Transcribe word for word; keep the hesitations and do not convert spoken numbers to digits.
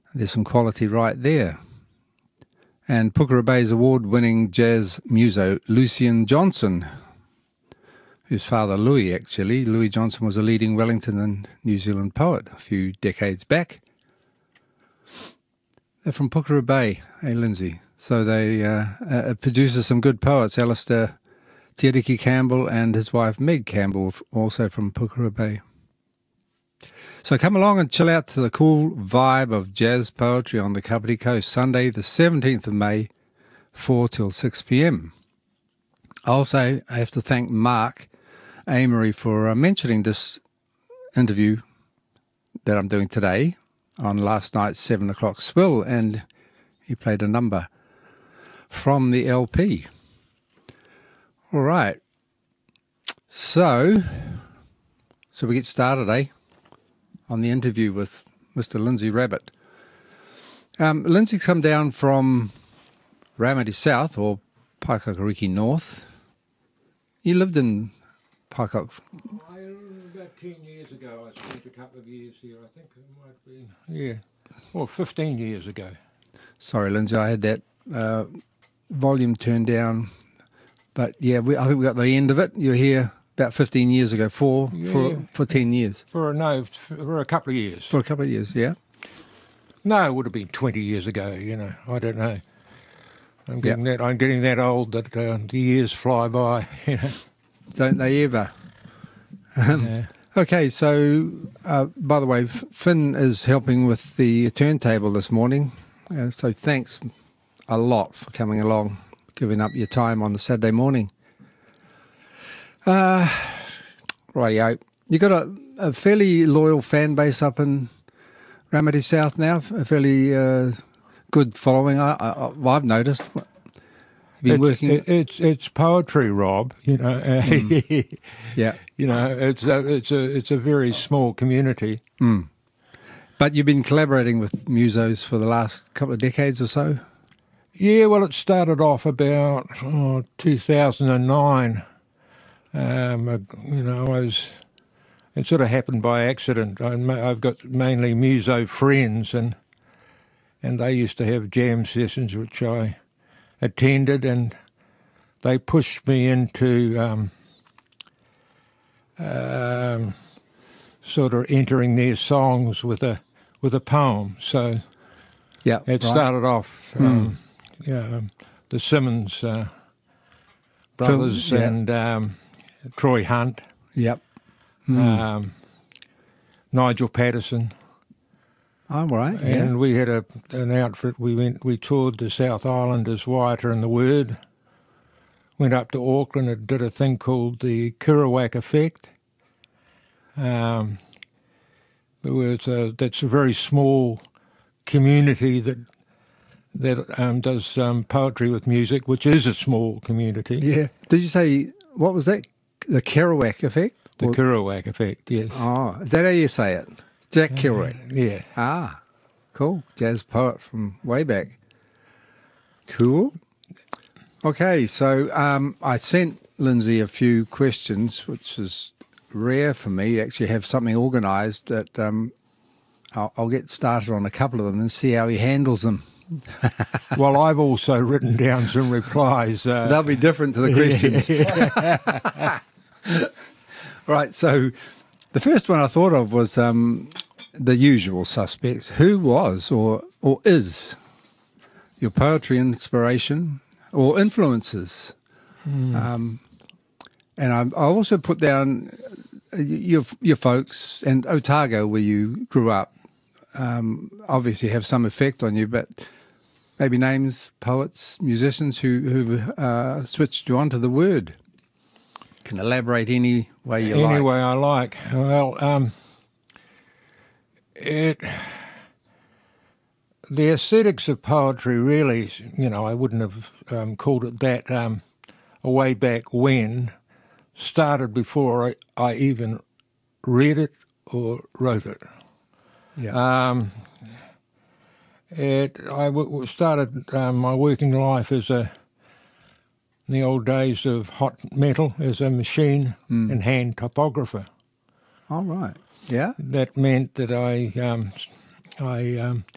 There's some quality right there. And Pukera Bay's award-winning jazz muso, Lucien Johnson, whose father, Louis, actually, Louis Johnson, was a leading Wellington and New Zealand poet a few decades back. They're from Pukera Bay, hey, Lindsay. So they uh, uh, produces some good poets, Alistair Tiriki Campbell and his wife, Meg Campbell, also from Pukera Bay. So come along and chill out to the cool vibe of jazz poetry on the Kapiti Coast, Sunday the seventeenth of May, four till six p.m. Also, I have to thank Mark Amory for uh, mentioning this interview that I'm doing today on last night's seven o'clock Swill, and he played a number from the L P. All right. So, so we get started, eh? On the interview with Mister Lindsay Rabbit. Um, Lindsay's come down from Ramadi South, or Paikakariki North. You lived in Paikak. I, about ten years ago, I spent a couple of years here. I think it might be, yeah, well, fifteen years ago. Sorry, Lindsay, I had that uh, volume turned down. But yeah, we, I think we got the end of it. You were here about fifteen years ago, for, Yeah. for, for ten years. For a, no, for a couple of years. For a couple of years, yeah. No, it would have been twenty years ago, you know. I don't know. I'm getting that I'm getting that old that uh, the years fly by, you know. Don't they ever? Yeah. Okay, so, uh, by the way, F- Finn is helping with the turntable this morning. Uh, so thanks a lot for coming along, giving up your time on the Saturday morning. Uh, rightio. You got a, a fairly loyal fan base up in Ramadi South now, a fairly uh, good following, I, I, I've noticed. Have you been It's, working? it, it's it's poetry, Rob. You know, Mm. Yeah. you know, it's a it's a it's a very small community. Mm. But you've been collaborating with musos for the last couple of decades or so? Yeah, well, it started off about oh, two thousand nine. Um, I, you know, I was. It sort of happened by accident. I, I've got mainly muso friends, and and they used to have jam sessions, which I attended, and they pushed me into um, um, sort of entering their songs with a with a poem. So Yeah. it right. started off, um, yeah, um, the Simmons uh, brothers yeah. and um, Troy Hunt, Yep. Mm. um, Nigel Patterson. Oh, right. Yeah. And we had a an outfit. We went. We toured the South Island as Wyatt and the Word. Went up to Auckland and did a thing called the Kerouac Effect. Um, it was a, that's a very small community that that um, does um, poetry with music, which is a small community. Yeah. Did you say, what was that? The Kerouac effect? The Or- Kerouac Effect. Yes. Oh, is that how you say it? Jack Kerouac. Yeah. Ah, cool. Jazz poet from way back. Cool. Okay, so um, I sent Lindsay a few questions, which is rare for me to actually have something organised that um, I'll, I'll get started on a couple of them and see how he handles them. Well, I've also written down some replies. Uh, They'll be different to the questions. Right, so the first one I thought of was um, the usual suspects. Who was or or is your poetry inspiration or influences? Hmm. Um, and I, I also put down uh, your your folks and Otago, where you grew up, um, obviously have some effect on you, but maybe names, poets, musicians who, who've uh, switched you onto the word. You can elaborate any way you Any like. way I like. Well, um, it the aesthetics of poetry really, you know, I wouldn't have um, called it that um, way back when, started before I, I even read it or wrote it. Yeah. Um, it I w- w- started um, my working life as a in the old days of hot metal as a machine Mm. and hand typographer. All right. Yeah. That meant that I um, I um,